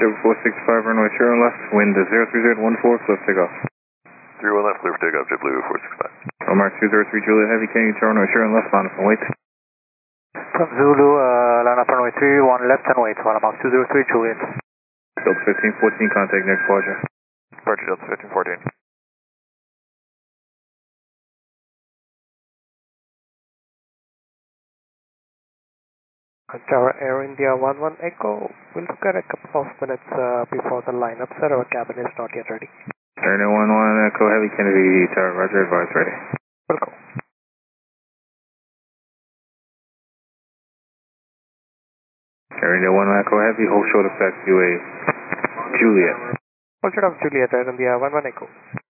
465 runway 0 left, wind 03014, clear for takeoff. 31 left, clear for takeoff, JetBlue 465. Omar 203 Juliet Heavy, can you turn runway 0 left, line up and wait. From Zulu, line up runway 31 left and wait, Mars 203 Juliet. Delta 1514, contact next departure. Departure Delta 1514. Tower Air India 11 Echo, we'll look at a couple of minutes before the lineup, sir. Our cabin is not yet ready. Air India 11 Echo Heavy, Kennedy Tower, roger, advise ready. Welcome. Air India 1 Echo Heavy, hold short of taxiway Juliet. Hold short of Juliet, Air India 11 Echo.